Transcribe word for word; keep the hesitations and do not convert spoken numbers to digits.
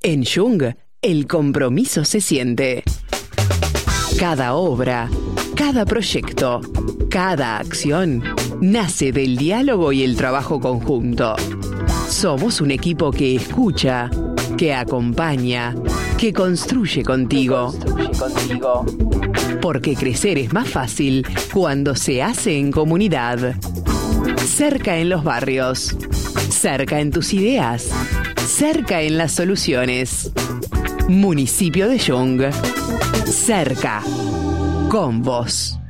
En Jung, el compromiso se siente. Cada obra, cada proyecto, cada acción nace del diálogo y el trabajo conjunto. Somos un equipo que escucha, que acompaña, que construye contigo. Construye contigo. Porque crecer es más fácil cuando se hace en comunidad. Cerca en los barrios, cerca en tus ideas, cerca en las soluciones. Municipio de Jung, cerca, con vos.